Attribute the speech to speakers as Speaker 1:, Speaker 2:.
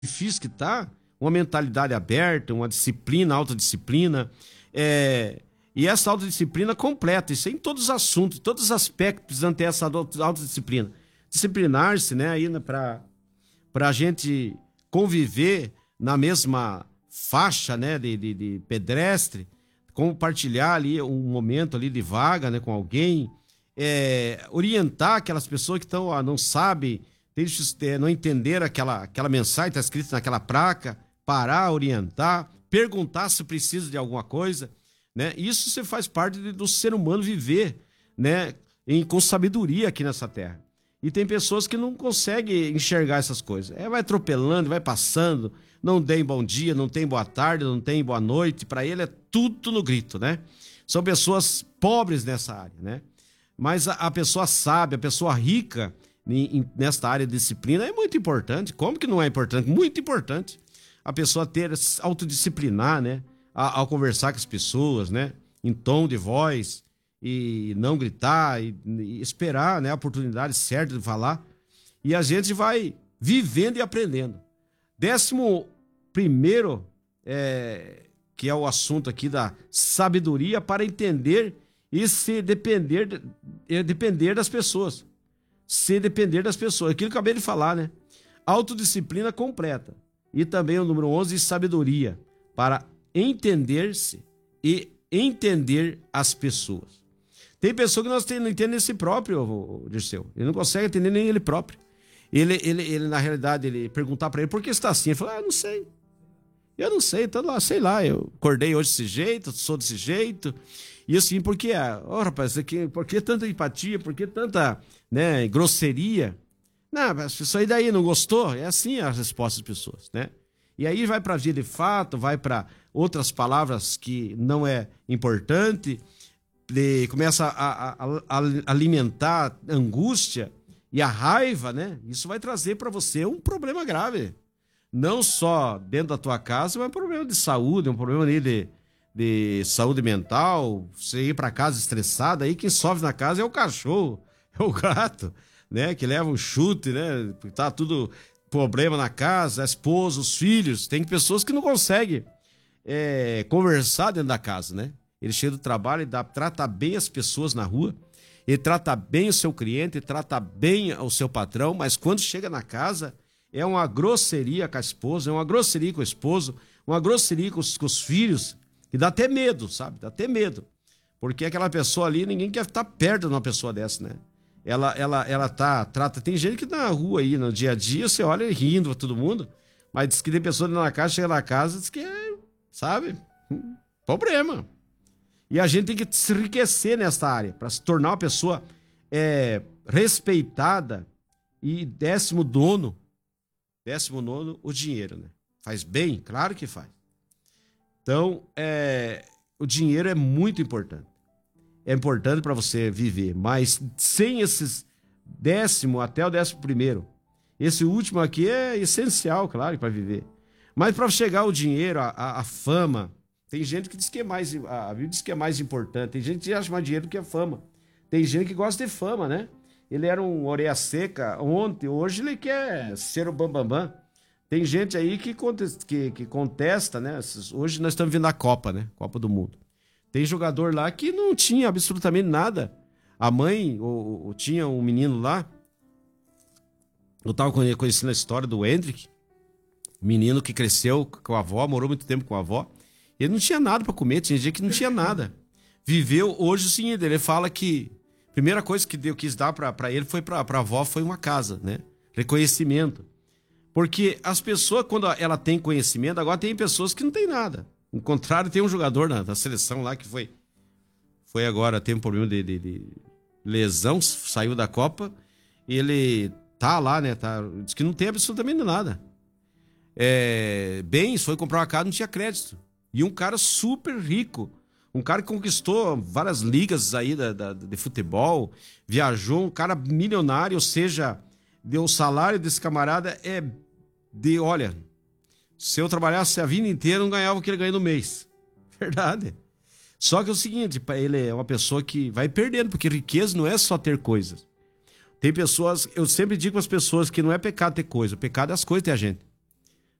Speaker 1: difícil que tá, uma mentalidade aberta, uma disciplina, autodisciplina, e essa autodisciplina completa, isso é em todos os assuntos, todos os aspectos precisam ter essa autodisciplina. Disciplinar-se, né, aí para a gente conviver na mesma faixa, né, de pedestre, compartilhar ali um momento ali de vaga, né, com alguém, orientar aquelas pessoas que estão, não sabem, não entender aquela mensagem que está escrita naquela placa, parar, orientar, perguntar se precisa de alguma coisa, né? Isso você faz parte do ser humano viver, né, com sabedoria aqui nessa terra. E tem pessoas que não conseguem enxergar essas coisas. Vai atropelando, vai passando, não tem bom dia, não tem boa tarde, não tem boa noite. Para ele é tudo no grito, né? São pessoas pobres nessa área, né? Mas a pessoa sábia, a pessoa rica nesta área de disciplina é muito importante. Como que não é importante? Muito importante. A pessoa ter, autodisciplinar, né? Ao conversar com as pessoas, né? Em tom de voz e não gritar e esperar, né, a oportunidade certa de falar. E a gente vai vivendo e aprendendo. 11º, que é o assunto aqui da sabedoria para entender e se depender das pessoas. Se depender das pessoas. Aquilo que eu acabei de falar, né? Autodisciplina completa. E também o número 11, sabedoria para entender-se e entender as pessoas. Tem pessoa que não entende si próprio, Dirceu. Ele não consegue entender nem ele próprio. Ele na realidade, ele perguntar para ele por que está assim. Ele fala, eu não sei. Eu não sei, então lá, sei lá, eu acordei hoje desse jeito, sou desse jeito. E assim, por que, rapaz, por que tanta empatia, por que tanta, né, grosseria? Não, isso aí daí não gostou? É assim a resposta das pessoas, né? E aí vai para a vida de fato, vai para outras palavras que não é importante, começa a alimentar a angústia e a raiva, né? Isso vai trazer para você um problema grave. Não só dentro da tua casa, mas um problema de saúde, um problema ali de saúde mental. Você ir para casa estressado, aí quem sofre na casa é o cachorro, é o gato, né? Que leva um chute, né? Tá tudo problema na casa, a esposa, os filhos. Tem pessoas que não conseguem conversar dentro da casa, né? Ele chega do trabalho, trata bem as pessoas na rua, ele trata bem o seu cliente, ele trata bem o seu patrão, mas quando chega na casa, é uma grosseria com a esposa, é uma grosseria com o esposo, uma grosseria com os filhos, que dá até medo, sabe? Dá até medo. Porque aquela pessoa ali, ninguém quer estar perto de uma pessoa dessa, né? Ela trata... Tem gente que na rua aí, no dia a dia, você olha rindo pra todo mundo, mas diz que tem pessoa na casa, chega na casa, diz que sabe? Problema. E a gente tem que se enriquecer nessa área, para se tornar uma pessoa respeitada. E 19º, o dinheiro, né? Faz bem? Claro que faz. Então, o dinheiro é muito importante. É importante para você viver, mas sem esses 10º até o 11º, esse último aqui é essencial, claro, para viver. Mas para chegar o dinheiro, a fama, tem gente que diz que a Bíblia diz que é mais importante, tem gente que acha mais dinheiro do que a fama. Tem gente que gosta de fama, né? Ele era um orelha seca ontem, hoje ele quer ser o bambambam. Tem gente aí que contesta, né? Hoje nós estamos vindo da Copa, né? Copa do Mundo. Tem jogador lá que não tinha absolutamente nada. A mãe, tinha um menino lá, eu estava conhecendo a história do Hendrick, menino que cresceu com a avó, morou muito tempo com a avó. Ele não tinha nada para comer, tinha dia que não tinha nada. Viveu hoje o seguinte, ele fala que a primeira coisa que Deus quis dar para ele foi para a avó, foi uma casa, né? Reconhecimento. Porque as pessoas, quando ela tem conhecimento, agora tem pessoas que não tem nada. Ao contrário, tem um jogador da seleção lá que foi agora, tem um problema de lesão, saiu da Copa, ele tá lá, né? Diz que não tem absolutamente nada. Bens, foi comprar uma casa, não tinha crédito. E um cara super rico, um cara que conquistou várias ligas aí de futebol, viajou, um cara milionário, ou seja, o salário desse camarada olha, se eu trabalhasse a vida inteira, não ganhava o que ele ganha no mês. Verdade. Só que é o seguinte, ele é uma pessoa que vai perdendo, porque riqueza não é só ter coisas. Tem pessoas, eu sempre digo para as pessoas que não é pecado ter coisa, o pecado é as coisas ter a gente.